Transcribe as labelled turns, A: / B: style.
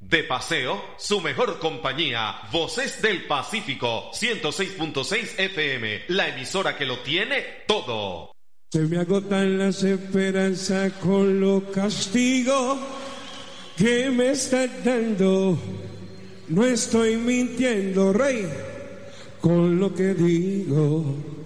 A: De paseo, su mejor compañía. Voces del Pacífico, 106.6 FM, la emisora que lo tiene todo.
B: Se me agotan las esperanzas con los castigos que me están dando. No estoy mintiendo, rey, con lo que digo.